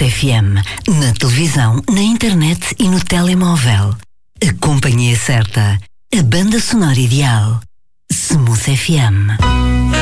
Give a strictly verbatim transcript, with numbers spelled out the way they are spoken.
F M, na televisão, na internet e no telemóvel. A companhia certa, a banda sonora ideal. Smooth F M.